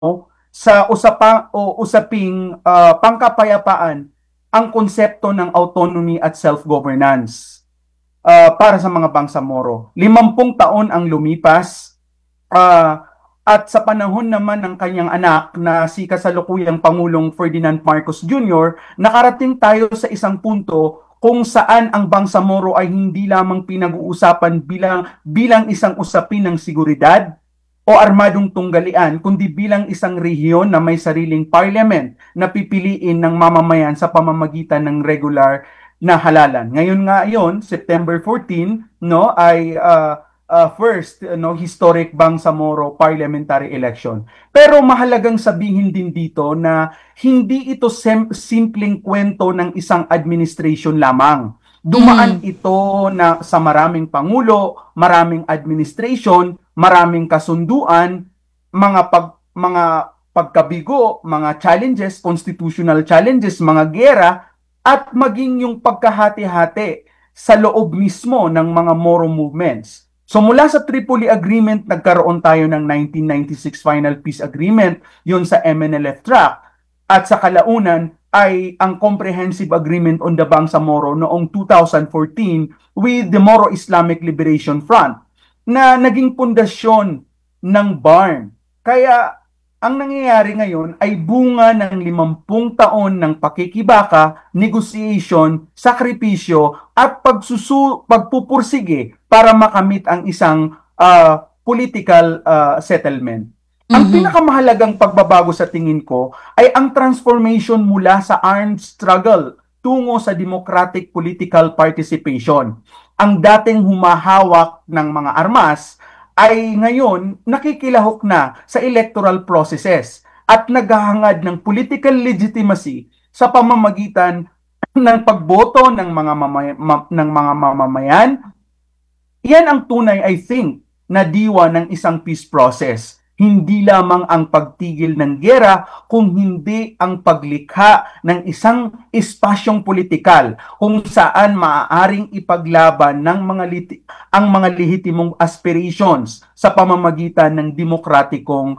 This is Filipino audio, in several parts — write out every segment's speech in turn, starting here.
sa usaping pangkapayapaan ang konsepto ng autonomy at self-governance para sa mga Bangsamoro. 50 taon ang lumipas at sa panahon naman ng kanyang anak na si kasalukuyang Pangulong Ferdinand Marcos Jr., nakarating tayo sa isang punto kung saan ang Bangsamoro ay hindi lamang pinag-uusapan bilang isang usapin ng seguridad o armadong tunggalian, kundi bilang isang rehiyon na may sariling parliament na pipiliin ng mamamayan sa pamamagitan ng regular na halalan. Ngayon nga yon, September 14, no, ay first historic Bangsamoro parliamentary election. Pero mahalagang sabihin din dito na hindi ito simpleng kwento ng isang administration lamang. Dumaan Mhm. ito na sa maraming pangulo, maraming administration, maraming kasunduan, mga pagkabigo, mga challenges, constitutional challenges, mga gera, at maging yung pagkahati-hati sa loob mismo ng mga Moro movements. So mula sa Tripoli Agreement, nagkaroon tayo ng 1996 Final Peace Agreement, yun sa MNLF track. At sa kalaunan ay ang Comprehensive Agreement on the Bangsamoro noong 2014 with the Moro Islamic Liberation Front na naging pundasyon ng BARM. Kaya ang nangyayari ngayon ay bunga ng 50 taon ng pakikibaka, negotiation, sakripisyo at pagpupursige para makamit ang isang political settlement. Ang Mhm. pinakamahalagang pagbabago sa tingin ko ay ang transformation mula sa armed struggle tungo sa democratic political participation. Ang dating humahawak ng mga armas ay ngayon nakikilahok na sa electoral processes at naghahangad ng political legitimacy sa pamamagitan ng pagboto ng mga mamamayan. Yan ang tunay, I think, na diwa ng isang peace process. Hindi lamang ang pagtigil ng gera, kung hindi ang paglikha ng isang espasyong politikal kung saan maaaring ipaglaban ang mga lehitimong aspirations sa pamamagitan ng demokratikong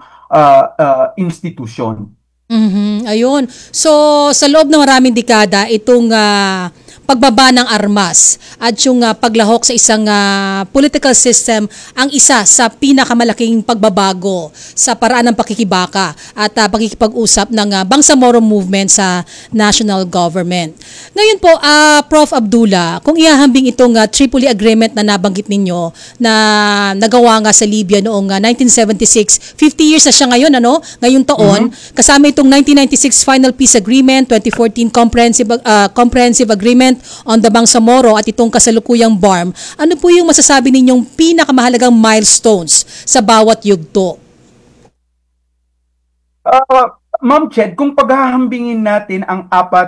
institusyon. Mhm, ayun. So, sa loob ng maraming dekada, itong pagbaba ng armas at yung paglahok sa isang political system ang isa sa pinakamalaking pagbabago sa paraan ng pakikibaka at pakikipag-usap ng Bangsamoro movement sa national government. Ngayon po, Prof. Abdullah, kung ihahambing itong Tripoli Agreement na nabanggit ninyo na nagawa nga sa Libya noong 1976, 50 years na siya ngayon, ano? Ngayong taon, Mm-hmm. kasama itong 1996 Final Peace Agreement, 2014 Comprehensive Agreement on the Bangsamoro at itong kasalukuyang BARM. Ano po yung masasabi ninyong pinakamahalagang milestones sa bawat yugto? Ma'am Ched, kung paghahambingin natin ang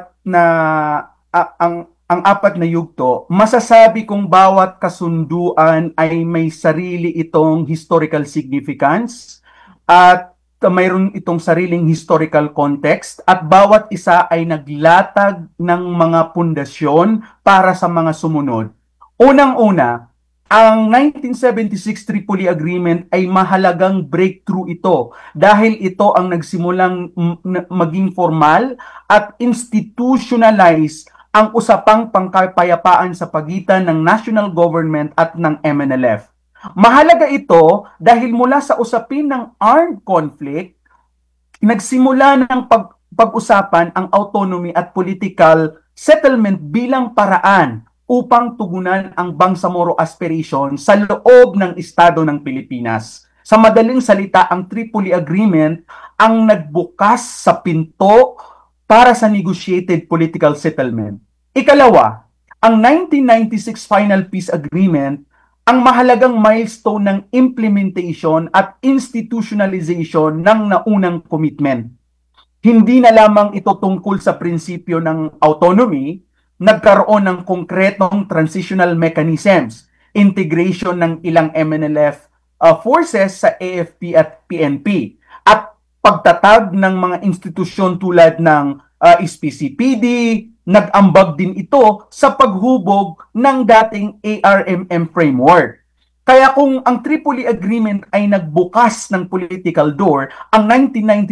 apat na yugto, masasabi kong bawat kasunduan ay may sarili itong historical significance at mayroon itong sariling historical context at bawat isa ay naglatag ng mga pundasyon para sa mga sumunod. Unang-una, ang 1976 Tripoli Agreement ay mahalagang breakthrough ito dahil ito ang nagsimulang maging formal at institutionalize ang usapang pangkapayapaan sa pagitan ng national government at ng MNLF. Mahalaga ito dahil mula sa usapin ng armed conflict, nagsimula ng pag-usapan ang autonomy at political settlement bilang paraan upang tugunan ang Bangsamoro aspiration sa loob ng Estado ng Pilipinas. Sa madaling salita, ang Tripoli Agreement ang nagbukas sa pinto para sa negotiated political settlement. Ikalawa, ang 1996 Final Peace Agreement ang mahalagang milestone ng implementation at institutionalization ng naunang commitment. Hindi na lamang ito tungkol sa prinsipyo ng autonomy, nagkaroon ng konkretong transitional mechanisms, integration ng ilang MNLF forces sa AFP at PNP, at pagtatag ng mga institusyon tulad ng SPCPD. Nag-ambag din ito sa paghubog ng dating ARMM framework. Kaya kung ang Tripoli Agreement ay nagbukas ng political door, ang 1990